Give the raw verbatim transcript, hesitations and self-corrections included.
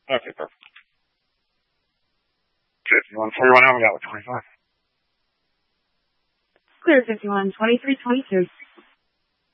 Okay, perfect. fifty-one forty-one, how we got with twenty-five? Clear fifty-one twenty-three twenty-two.